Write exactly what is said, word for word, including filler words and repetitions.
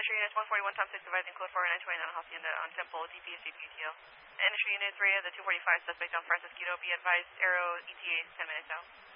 Industry units one forty-one top six advising code four nine twenty-nine Hacienda on Temple, D P S J P T L. Industry units, Rhea, the two forty-five suspect on Francisquito, be advised, Arrow, E T A, ten minutes out.